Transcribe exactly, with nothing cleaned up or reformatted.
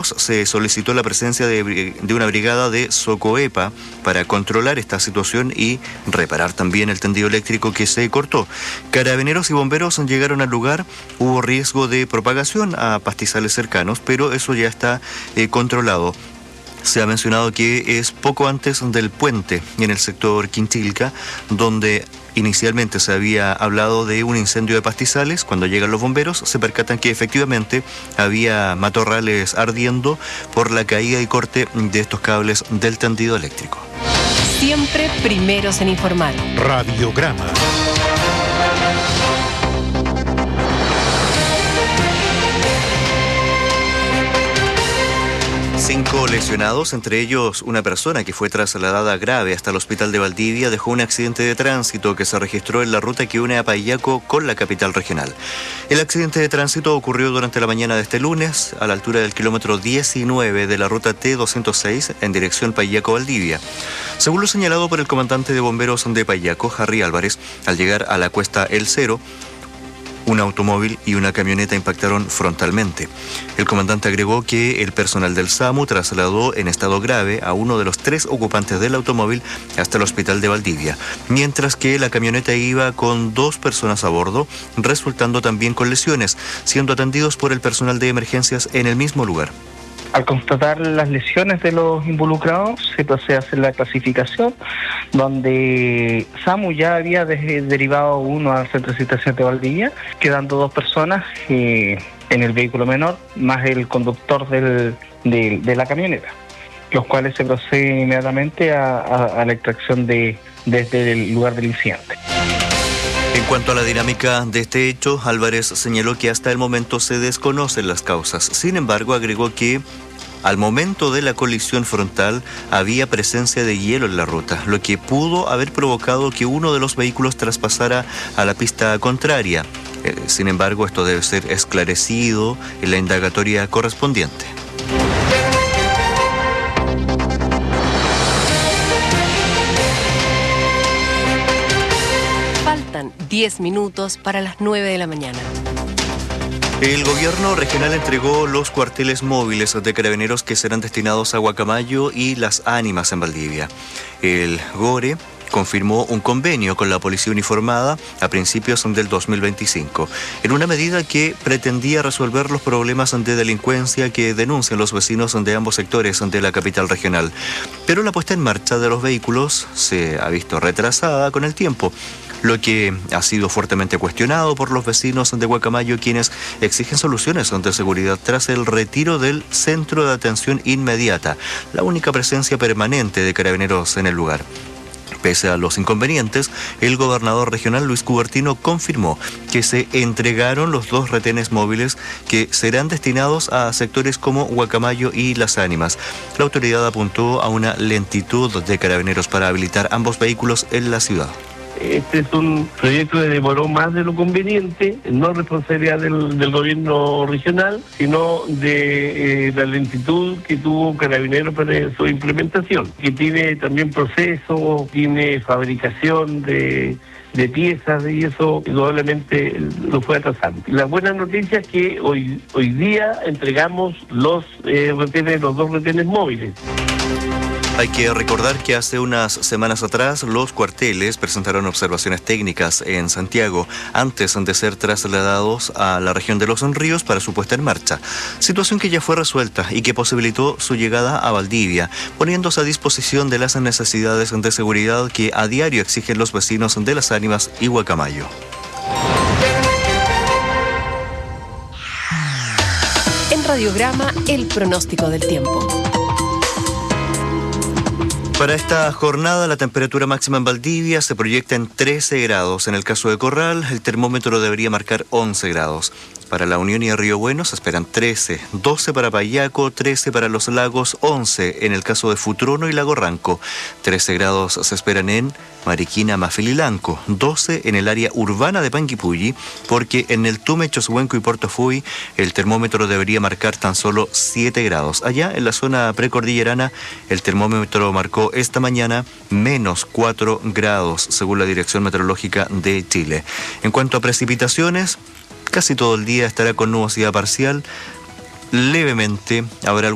Bomberos se solicitó la presencia de, de una brigada de Socoepa para controlar esta situación y reparar también el tendido eléctrico que se cortó. Carabineros y bomberos llegaron al lugar, hubo riesgo de propagación a pastizales cercanos, pero eso ya está eh, controlado. Se ha mencionado que es poco antes del puente en el sector Quintilca, donde inicialmente se había hablado de un incendio de pastizales. Cuando llegan los bomberos se percatan que efectivamente había matorrales ardiendo por la caída y corte de estos cables del tendido eléctrico. Siempre primeros en informar. Radiograma. Cinco lesionados, entre ellos una persona que fue trasladada grave hasta el hospital de Valdivia, dejó un accidente de tránsito que se registró en la ruta que une a Payaco con la capital regional. El accidente de tránsito ocurrió durante la mañana de este lunes a la altura del kilómetro diecinueve de la ruta T doscientos seis en dirección Payaco-Valdivia. Según lo señalado por el comandante de bomberos de Payaco, Harry Álvarez, al llegar a la cuesta El Cero, un automóvil y una camioneta impactaron frontalmente. El comandante agregó que el personal del SAMU trasladó en estado grave a uno de los tres ocupantes del automóvil hasta el hospital de Valdivia, mientras que la camioneta iba con dos personas a bordo, resultando también con lesiones, siendo atendidos por el personal de emergencias en el mismo lugar. Al constatar las lesiones de los involucrados, se procede a hacer la clasificación, donde SAMU ya había de- derivado uno al centro de asistencia de Valdivia, quedando dos personas eh, en el vehículo menor, más el conductor del, de, de la camioneta, los cuales se procede inmediatamente a, a, a la extracción de, desde el lugar del incidente. En cuanto a la dinámica de este hecho, Álvarez señaló que hasta el momento se desconocen las causas. Sin embargo, agregó que al momento de la colisión frontal había presencia de hielo en la ruta, lo que pudo haber provocado que uno de los vehículos traspasara a la pista contraria. Eh, sin embargo, esto debe ser esclarecido en la indagatoria correspondiente. Faltan diez minutos para las nueve de la mañana. El gobierno regional entregó los cuarteles móviles de carabineros que serán destinados a Guacamayo y Las Ánimas en Valdivia. El GORE confirmó un convenio con la policía uniformada a principios del dos mil veinticinco, en una medida que pretendía resolver los problemas de delincuencia que denuncian los vecinos de ambos sectores de la capital regional. Pero la puesta en marcha de los vehículos se ha visto retrasada con el tiempo, lo que ha sido fuertemente cuestionado por los vecinos de Guacamayo, quienes exigen soluciones de seguridad tras el retiro del centro de atención inmediata, la única presencia permanente de carabineros en el lugar. Pese a los inconvenientes, el gobernador regional Luis Cubertino confirmó que se entregaron los dos retenes móviles que serán destinados a sectores como Guacamayo y Las Ánimas. La autoridad apuntó a una lentitud de carabineros para habilitar ambos vehículos en la ciudad. Este es un proyecto que demoró más de lo conveniente, no responsabilidad del, del gobierno regional, sino de eh, la lentitud que tuvo Carabineros para su implementación, que tiene también proceso, tiene fabricación de, de piezas y eso probablemente lo fue atrasando. La buena noticia es que hoy, hoy día entregamos los eh, retenes, los dos retenes móviles. Hay que recordar que hace unas semanas atrás los cuarteles presentaron observaciones técnicas en Santiago antes de ser trasladados a la región de Los Ríos para su puesta en marcha. Situación que ya fue resuelta y que posibilitó su llegada a Valdivia, poniéndose a disposición de las necesidades de seguridad que a diario exigen los vecinos de Las Ánimas y Guacamayo. En Radiograma, el pronóstico del tiempo. Para esta jornada, la temperatura máxima en Valdivia se proyecta en trece grados. En el caso de Corral, el termómetro debería marcar once grados. Para La Unión y Río Bueno se esperan trece, doce para Payaco, trece para Los Lagos, once en el caso de Futrono y Lago Ranco. trece grados se esperan en Mariquina, Mafililanco, doce en el área urbana de Panguipulli, porque en el Tume, Chosuenco y Portofuy el termómetro debería marcar tan solo siete grados. Allá en la zona precordillerana el termómetro marcó esta mañana menos cuatro grados, según la Dirección Meteorológica de Chile. En cuanto a precipitaciones, casi todo el día estará con nubosidad parcial. Levemente habrá